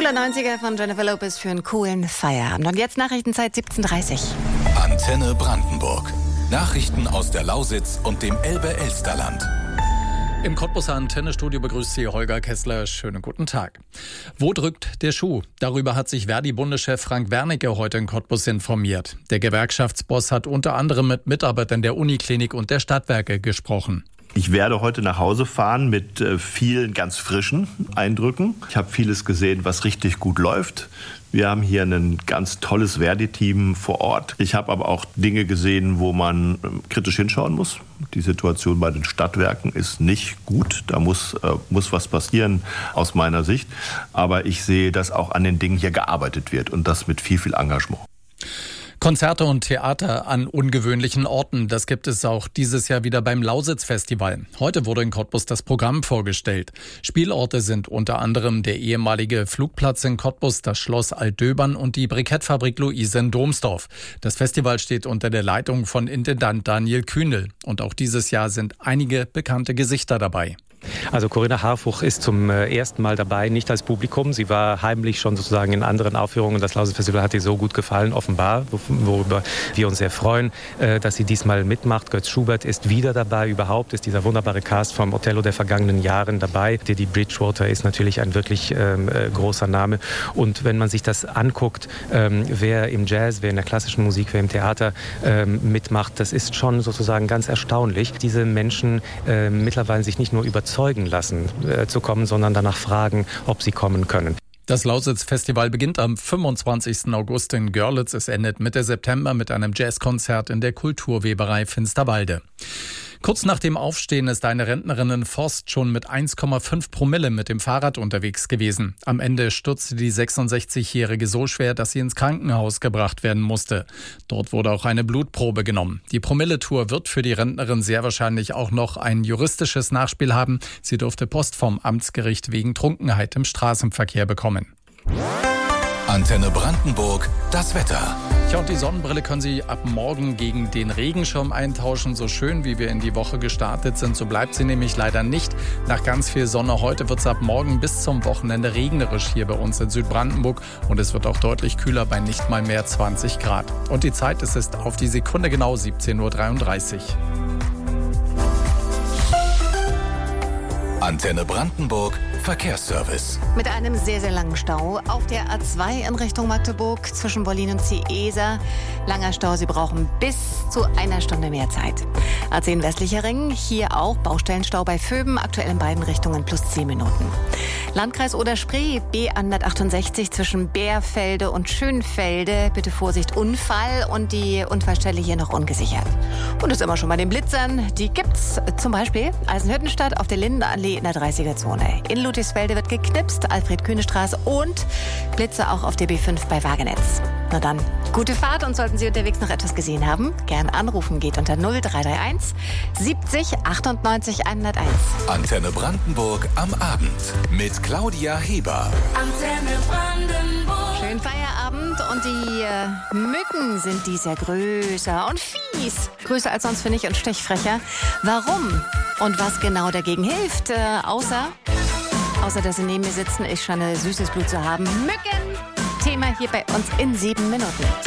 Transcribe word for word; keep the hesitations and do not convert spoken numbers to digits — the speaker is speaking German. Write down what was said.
Cooler neunziger von Jennifer Lopez für einen coolen Feierabend. Und jetzt Nachrichtenzeit siebzehn Uhr dreißig. Antenne Brandenburg. Nachrichten aus der Lausitz und dem Elbe-Elsterland. Im Cottbuser Antennestudio begrüßt Sie Holger Kessler. Schönen guten Tag. Wo drückt der Schuh? Darüber hat sich Verdi-Bundeschef Frank Wernicke heute in Cottbus informiert. Der Gewerkschaftsboss hat unter anderem mit Mitarbeitern der Uniklinik und der Stadtwerke gesprochen. Ich werde heute nach Hause fahren mit äh, vielen ganz frischen Eindrücken. Ich habe vieles gesehen, was richtig gut läuft. Wir haben hier ein ganz tolles Verdi-Team vor Ort. Ich habe aber auch Dinge gesehen, wo man äh, kritisch hinschauen muss. Die Situation bei den Stadtwerken ist nicht gut. Da muss, äh, muss was passieren aus meiner Sicht. Aber ich sehe, dass auch an den Dingen hier gearbeitet wird und das mit viel, viel Engagement. Konzerte und Theater an ungewöhnlichen Orten, das gibt es auch dieses Jahr wieder beim Lausitz-Festival. Heute wurde in Cottbus das Programm vorgestellt. Spielorte sind unter anderem der ehemalige Flugplatz in Cottbus, das Schloss Altdöbern und die Brikettfabrik Luise in Domsdorf. Das Festival steht unter der Leitung von Intendant Daniel Kühnel. Und auch dieses Jahr sind einige bekannte Gesichter dabei. Also Corinna Harfuch ist zum ersten Mal dabei, nicht als Publikum. Sie war heimlich schon sozusagen in anderen Aufführungen. Das Lausitz-Festival hat ihr so gut gefallen, offenbar, worüber wir uns sehr freuen, dass sie diesmal mitmacht. Götz Schubert ist wieder dabei. Überhaupt ist dieser wunderbare Cast vom Othello der vergangenen Jahren dabei. Didi Bridgewater ist natürlich ein wirklich ähm, großer Name. Und wenn man sich das anguckt, ähm, wer im Jazz, wer in der klassischen Musik, wer im Theater ähm, mitmacht, das ist schon sozusagen ganz erstaunlich. Diese Menschen äh, mittlerweile sich nicht nur überzeugen lassen äh, zu kommen, sondern danach fragen, ob sie kommen können. Das Lausitz-Festival beginnt am fünfundzwanzigsten August in Görlitz. Es endet Mitte September mit einem Jazzkonzert in der Kulturweberei Finsterwalde. Kurz nach dem Aufstehen ist eine Rentnerin in Forst schon mit eins Komma fünf Promille mit dem Fahrrad unterwegs gewesen. Am Ende stürzte die sechsundsechzigjährige so schwer, dass sie ins Krankenhaus gebracht werden musste. Dort wurde auch eine Blutprobe genommen. Die Promilletour wird für die Rentnerin sehr wahrscheinlich auch noch ein juristisches Nachspiel haben. Sie durfte Post vom Amtsgericht wegen Trunkenheit im Straßenverkehr bekommen. Antenne Brandenburg, das Wetter. Ja, und die Sonnenbrille können Sie ab morgen gegen den Regenschirm eintauschen. So schön, wie wir in die Woche gestartet sind, so bleibt sie nämlich leider nicht. Nach ganz viel Sonne heute wird es ab morgen bis zum Wochenende regnerisch hier bei uns in Südbrandenburg. Und es wird auch deutlich kühler bei nicht mal mehr zwanzig Grad. Und die Zeit ist es auf die Sekunde genau siebzehn Uhr dreiunddreißig. Antenne Brandenburg, Verkehrsservice. Mit einem sehr, sehr langen Stau auf der A zwei in Richtung Magdeburg zwischen Wollin und Ciesa. Langer Stau, Sie brauchen bis zu einer Stunde mehr Zeit. A zehn westlicher Ring, hier auch Baustellenstau bei Vöben, aktuell in beiden Richtungen plus zehn Minuten. Landkreis Oder-Spree, B hundertachtundsechzig zwischen Bärfelde und Schönfelde. Bitte Vorsicht, Unfall und die Unfallstelle hier noch ungesichert. Und das immer schon bei den Blitzern. Die gibt's zum Beispiel Eisenhüttenstadt auf der Lindenallee in der dreißiger-Zone. In Ludwigsfelde wird geknipst, Alfred-Kühne-Straße und Blitze auch auf der B fünf bei Wagenetz. Na dann, gute Fahrt und sollten Sie unterwegs noch etwas gesehen haben, gern anrufen, geht unter null drei drei eins siebzig achtundneunzig hunderteins. Antenne Brandenburg am Abend mit Claudia Heber. Antenne Brandenburg. Schönen Feierabend und die äh, Mücken sind dies Jahr größer und fies. Größer als sonst, finde ich, und stechfrecher. Warum und was genau dagegen hilft, äh, außer, außer dass sie neben mir sitzen, ich scheine süßes Blut zu haben. Mücken! Thema hier bei uns in sieben Minuten.